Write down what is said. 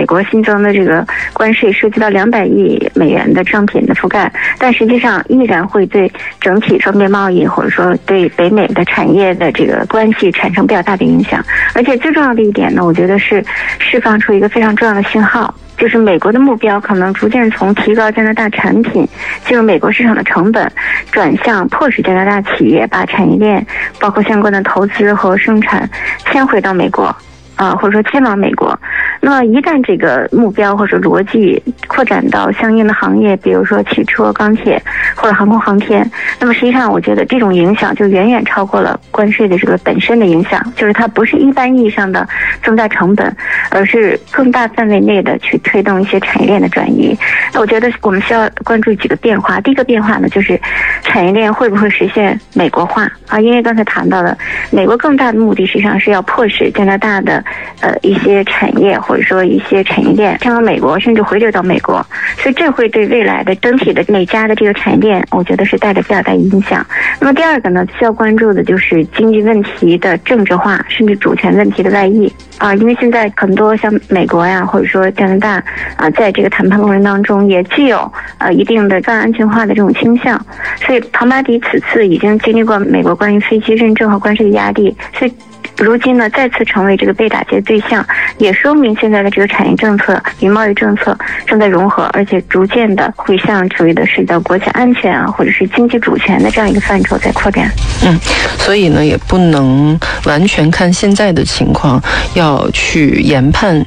美国新增的这个关税涉及到200亿美元的商品的覆盖，但实际上依然会对整体双边贸易或者说对北美的产业的这个关系产生比较大的影响。而且最重要的一点呢，我觉得是释放出一个非常重要的信号，就是美国的目标可能逐渐从提高加拿大产品进入美国市场的成本，转向迫使加拿大企业把产业链包括相关的投资和生产迁回到美国。或者说迁往美国。那么一旦这个目标或者逻辑扩展到相应的行业，比如说汽车、钢铁或者航空航天，那么实际上我觉得这种影响就远远超过了关税的这个本身的影响，就是它不是一般意义上的增加成本，而是更大范围内的去推动一些产业链的转移。那我觉得我们需要关注几个变化。第一个变化呢，就是产业链会不会实现美国化啊？因为刚才谈到了美国更大的目的实际上是要迫使加拿大的一些产业或者说一些产业链迁往美国，甚至回流到美国，所以这会对未来的整体的美加的这个产业链，我觉得是带来比较大影响。那么第二个呢，需要关注的就是经济问题的政治化，甚至主权问题的外溢啊，因为现在很多像美国呀，或者说加拿大啊，在这个谈判过程当中也具有一定的泛安全化的这种倾向，所以庞巴迪此次已经经历过美国关于飞机认证和关税的压力，所以如今呢再次成为这个被打击的对象，也说明现在的这个产业政策与贸易政策正在融合，而且逐渐的会向所谓的涉及到国家安全啊，或者是经济主权的这样一个范畴在扩展。 所以呢也不能完全看现在的情况，要去研判